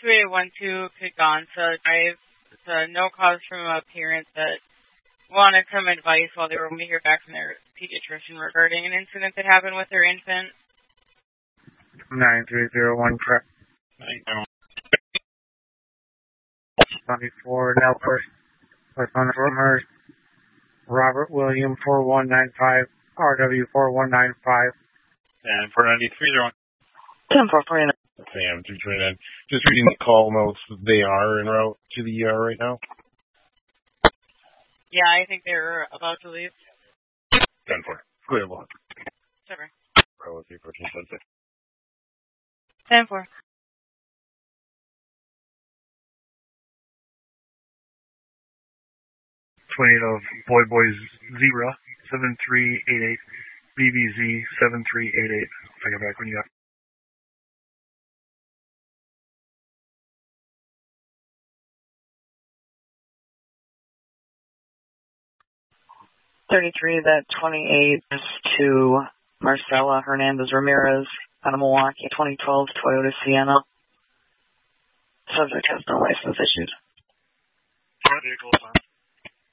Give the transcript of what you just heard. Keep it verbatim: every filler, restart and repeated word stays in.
two eight one two Kigansa Drive. It's a no cause from a parent that wanted some advice while they were waiting to hear back from their pediatrician regarding an incident that happened with their infant. nine three zero one, correct. twenty-four, Nelford, with one Merce, Robert William four one nine five, R W four one nine five. And four ninety-three, zero one. ten four three nine. Sam, two twenty-nine. Just reading the call notes. They are en route to the E R right now. Yeah, I think they're about to leave. ten four. Clear block. Seven. Bravo three fourteen sunset. ten four. Tornado Boy Boys Zebra seven three eight eight, B B Z seven three eight eight. I'll take it back when you got. thirty-three, that twenty-eight is to Marcela Hernandez Ramirez out of Milwaukee, twenty twelve Toyota Sienna. Subject has no license issued. Vehicle